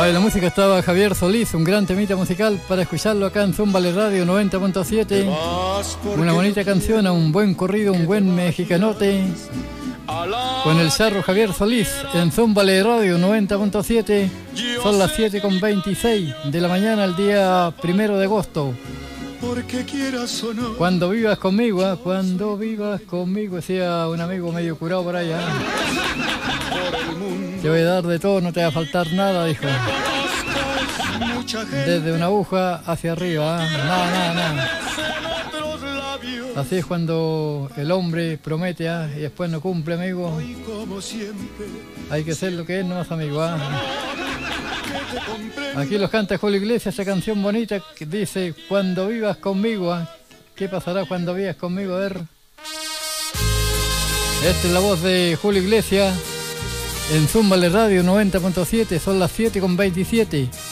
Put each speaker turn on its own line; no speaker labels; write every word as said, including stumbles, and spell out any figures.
Ahí la música estaba Javier Solís, un gran temita musical para escucharlo acá en Zúmbale Radio noventa punto siete. Una bonita canción, un buen corrido, un buen mexicanote. Con el charro Javier Solís en Zúmbale Radio noventa punto siete. Son las siete con veintiséis de la mañana, el día primero de agosto.
Porque quieras o no.
Cuando vivas conmigo, ¿eh? Cuando vivas conmigo, decía un amigo medio curado por allá. Te voy a dar de todo, no te va a faltar nada, dijo. Desde una aguja hacia arriba, ¿eh? Nada, nada, nada. Así es cuando el hombre promete, ¿eh? Y después no cumple, amigo. Hay que ser lo que es nomás, amigo, ¿eh? Aquí los canta Julio Iglesias, esa canción bonita que dice: cuando vivas conmigo, ¿eh? ¿Qué pasará cuando vivas conmigo? A ver. Esta es la voz de Julio Iglesias en Zúmbale Radio noventa punto siete, son las siete con veintisiete.